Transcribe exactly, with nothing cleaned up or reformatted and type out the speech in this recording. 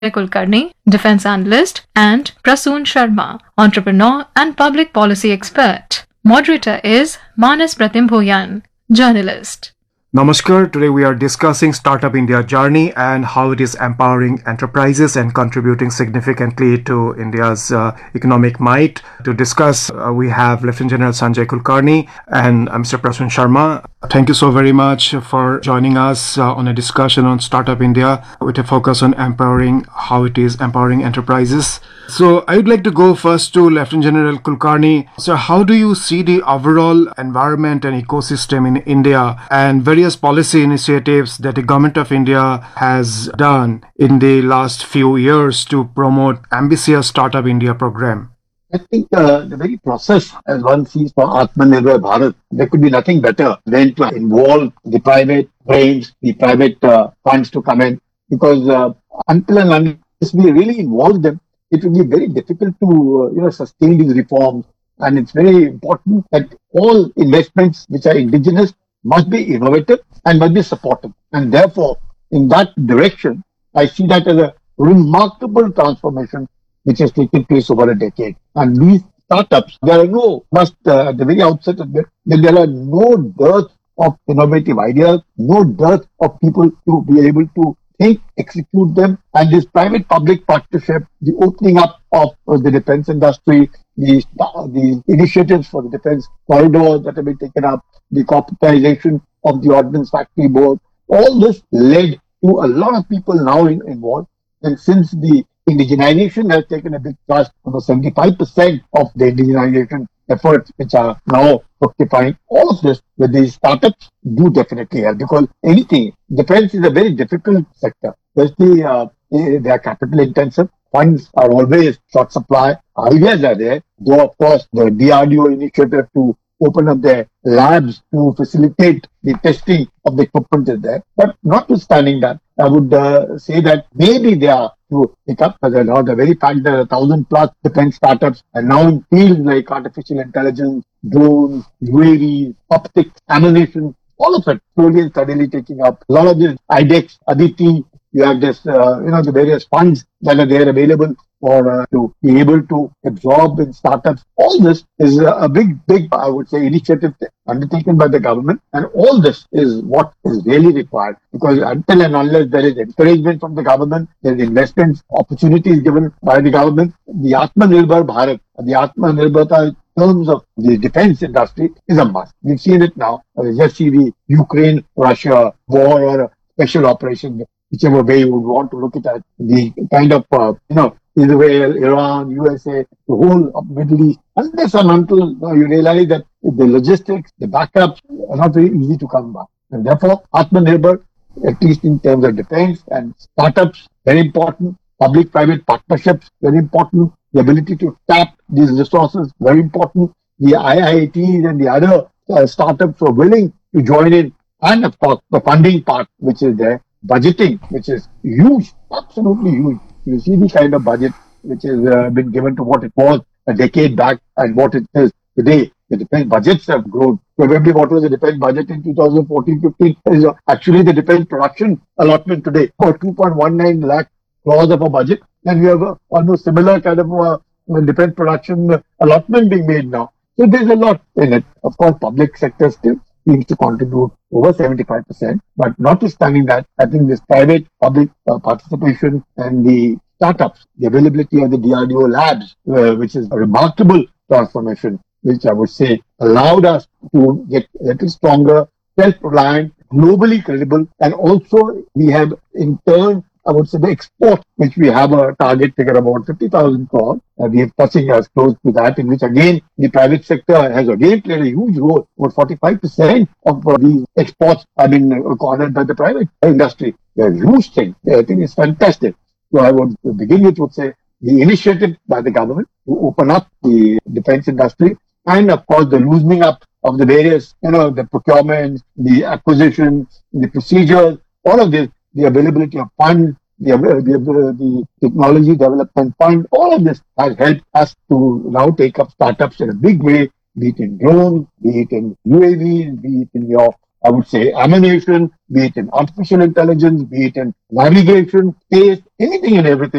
Sanjay Kulkarni, defense analyst, and Prasoon Sharma, entrepreneur and public policy expert. Moderator is Manas Pratim Bhuyan, journalist. Namaskar. Today we are discussing Startup India journey and how it is empowering enterprises and contributing significantly to India's uh, economic might. To discuss, uh, we have Lieutenant General Sanjay Kulkarni and uh, Mister Prasoon Sharma. Thank you so very much for joining us uh, on a discussion on Startup India with a focus on empowering, how it is empowering enterprises. So I would like to go first to Lieutenant General Kulkarni. So how do you see the overall environment and ecosystem in India and various policy initiatives that the Government of India has done in the last few years to promote ambitious Startup India program? I think uh, the very process, as one sees for Atmanirbhar Bharat, there could be nothing better than to involve the private brains, the private uh, funds to come in, because uh, until and unless we really involve them, it will be very difficult to uh, you know sustain these reforms. And it's very important that all investments which are indigenous must be innovative and must be supported. And therefore, in that direction, I see that as a remarkable transformation which has taken place over a decade. And these startups, there are no, must uh, at the very outset of it, that there are no dearth of innovative ideas, no dearth of people to be able to think, execute them. And this private-public partnership, the opening up of uh, the defense industry, the, the initiatives for the defense corridors that have been taken up, the corporatization of the Ordnance Factory Board, all this led to a lot of people now in, involved. And since the indigenization has taken a big thrust, almost seventy-five percent of the indigenization efforts which are now fructifying, all of this with these startups do definitely help, because anything, defense is a very difficult sector. Firstly, uh, they are capital intensive. Funds are always short supply. Ideas are there, though of course the D R D O initiative to open up their labs to facilitate the testing of the equipment is there. But notwithstanding that, I would uh, say that maybe they are to pick up, because now the very fact that a thousand plus defense startups are now in fields like artificial intelligence, drones, U A Vs, optics, ammunition, all of it slowly and steadily taking up. A lot of this I DEX, Aditi, you have this, uh, you know, the various funds that are there available for uh, to be able to absorb in startups. All this is a, a big, big, I would say, initiative undertaken by the government. And all this is what is really required, because until and unless there is encouragement from the government, there is investment opportunities given by the government, the Atmanirbhar Bharat, the Atmanirbharta in terms of the defense industry is a must. We've seen it now. Uh, just see the Ukraine-Russia war or a special operation, whichever way you would want to look at it, the kind of, uh, you know, Israel, Iran, U S A, the whole of Middle East, unless and until uh, you realize that the logistics, the backups are not very easy to come by. And therefore, Atmanirbhar, at least in terms of defense and startups, very important. Public-private partnerships, very important. The ability to tap these resources, very important. The I I Ts and the other uh, startups are willing to join in. And of course, the funding part, which is there. Budgeting, which is huge, absolutely huge. You see the kind of budget which has uh, been given to what it was a decade back and what it is today. The defense budgets have grown. Probably what was the defense budget in two thousand fourteen fifteen is actually the defense production allotment today for two point one nine lakh crores of a budget. And we have a almost similar kind of uh, defense production allotment being made now. So there's a lot in it. Of course, public sector still seems to contribute over seventy-five percent. But notwithstanding that, I think this private public uh, participation and the startups, the availability of the D R D O labs, uh, which is a remarkable transformation, which I would say allowed us to get a little stronger, self-reliant, globally credible, and also we have in turn, I would say the export, which we have a target figure about fifty thousand crores. Uh, we are touching as close to that, in which again, the private sector has again played a huge role. About forty-five percent of uh, these exports have been uh, cornered by the private industry. They're a huge thing. I think it's fantastic. So I would begin with, would say, the initiative by the government to open up the defense industry, and of course the loosening up of the various, you know, the procurement, the acquisition, the procedures, all of this, the availability of funds, the, the, the technology development fund, all of this has helped us to now take up startups in a big way, be it in drones, be it in U A Vs, be it in your I would say, animation, be it in artificial intelligence, be it in navigation, space, anything and everything.